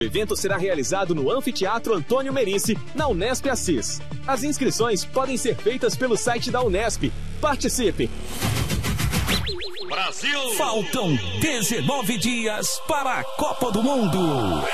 O evento será realizado no Anfiteatro Antônio Merici, na Unesp Assis. As inscrições podem ser feitas pelo site da Unesp. Participe! Brasil! Faltam 19 dias para a Copa do Mundo.